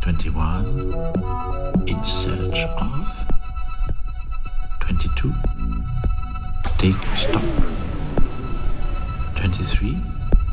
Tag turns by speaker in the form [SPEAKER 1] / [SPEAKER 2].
[SPEAKER 1] 21, in search of 22, take stock 23,